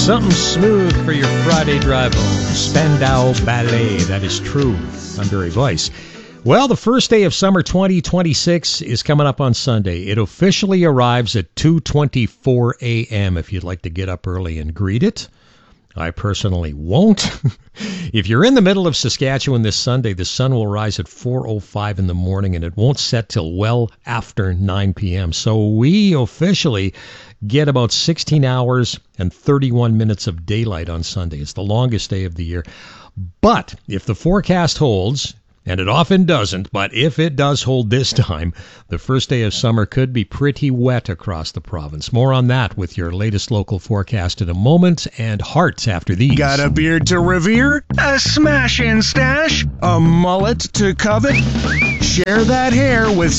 Something smooth for your Friday drive home. Spandau Ballet, that is true. I'm Barry Weiss. Well, the first day of summer 2026 is coming up on Sunday. It officially arrives at 2:24 a.m. if you'd like to get up early and greet it. I personally won't. If you're in the middle of Saskatchewan this Sunday, the sun will rise at 4:05 in the morning, and it won't set till well after 9 p.m. So we officially get about 16 hours and 31 minutes of daylight on Sunday. It's the longest day of the year. But if the forecast holds, and it often doesn't, but if it does hold this time, the first day of summer could be pretty wet across the province. More on that with your latest local forecast in a moment, and hearts after these. Got a beard to revere? A smash-in stash? A mullet to covet? Share that hair with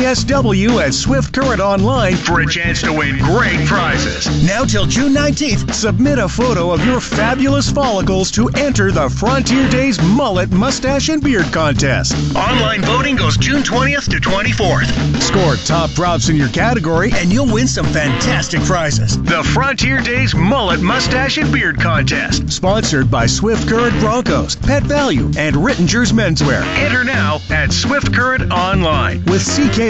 CKSW at Swift Current Online for a chance to win great prizes. Now till June 19th, submit a photo of your fabulous follicles to enter the Frontier Days Mullet, Mustache, and Beard Contest. Online voting goes June 20th to 24th. Score top props in your category and you'll win some fantastic prizes. The Frontier Days Mullet, Mustache, and Beard Contest. Sponsored by Swift Current Broncos, Pet Value, and Rittinger's Menswear. Enter now at Swift Current Online with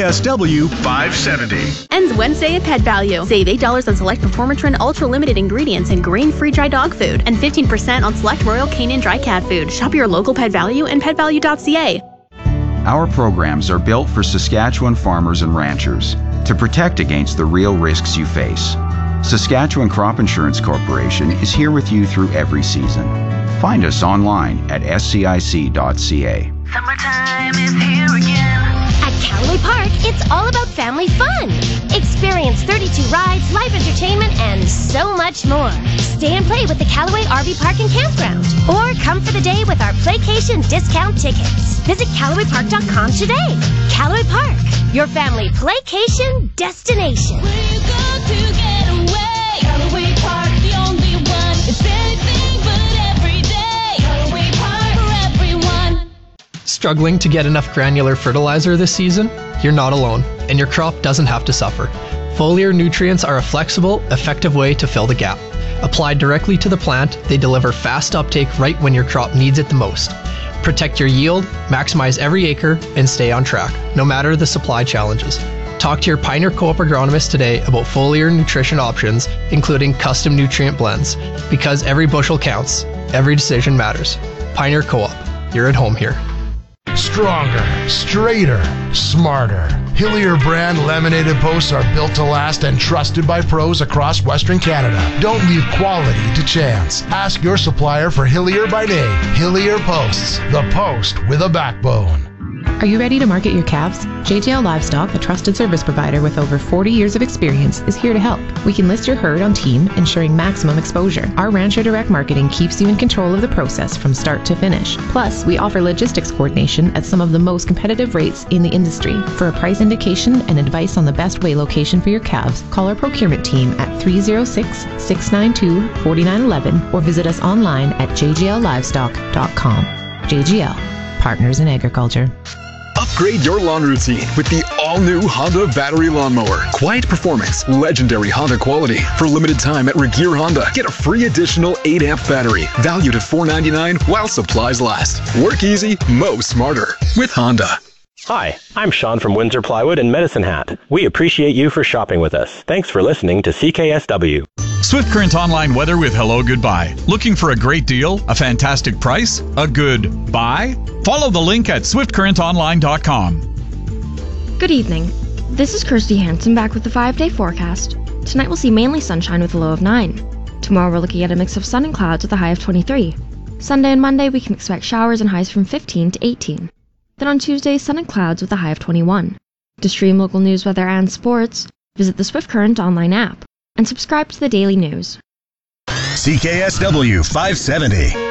CKSW 570. Ends Wednesday at Pet Value. Save $8 on select Performatrin Ultra Limited ingredients and grain-free dry dog food, and 15% on select Royal Canin dry cat food. Shop your local Pet Value and petvalue.ca. Our programs are built for Saskatchewan farmers and ranchers to protect against the real risks you face. Saskatchewan Crop Insurance Corporation is here with you through every season. Find us online at scic.ca. Summertime is here again. At Callaway Park, it's all about family fun. Experience 32 rides, live entertainment, and so much more. Stay and play with the Callaway RV Park and Campground. Or come for the day with our Playcation discount tickets. Visit CallawayPark.com today. Callaway Park, your family playcation destination. Where you go to get away? Callaway Park, the only one. It's anything but every day. Callaway Park for everyone. Struggling to get enough granular fertilizer this season? You're not alone, and your crop doesn't have to suffer. Foliar nutrients are a flexible, effective way to fill the gap. Applied directly to the plant, they deliver fast uptake right when your crop needs it the most. Protect your yield, maximize every acre, and stay on track, no matter the supply challenges. Talk to your Pioneer Co-op agronomist today about foliar nutrition options, including custom nutrient blends. Because every bushel counts, every decision matters. Pioneer Co-op, you're at home here. Stronger, straighter, smarter. Hillier brand laminated posts are built to last and trusted by pros across Western Canada. Don't leave quality to chance. Ask your supplier for Hillier by name. Hillier Posts, the post with a backbone. Are you ready to market your calves? JGL Livestock, a trusted service provider with over 40 years of experience, is here to help. We can list your herd on team, ensuring maximum exposure. Our Rancher Direct Marketing keeps you in control of the process from start to finish. Plus, we offer logistics coordination at some of the most competitive rates in the industry. For a price indication and advice on the best weigh location for your calves, call our procurement team at 306-692-4911 or visit us online at jgllivestock.com. JGL, Partners in Agriculture. Upgrade your lawn routine with the all-new Honda battery lawnmower. Quiet performance, legendary Honda quality. For limited time at Regeer Honda, get a free additional 8-amp battery, valued at $499 while supplies last. Work easy, mow smarter with Honda. Hi, I'm Sean from Windsor Plywood and Medicine Hat. We appreciate you for shopping with us. Thanks for listening to CKSW. Swift Current Online weather with Hello Goodbye. Looking for a great deal, a fantastic price, a good buy? Follow the link at swiftcurrentonline.com. Good evening. This is Kirsty Hansen back with the 5-day forecast. Tonight we'll see mainly sunshine with a low of 9. Tomorrow we're looking at a mix of sun and clouds with a high of 23. Sunday and Monday we can expect showers and highs from 15 to 18. Then on Tuesday, sun and clouds with a high of 21. To stream local news, weather, and sports, visit the Swift Current Online app and subscribe to the daily news. CKSW 570.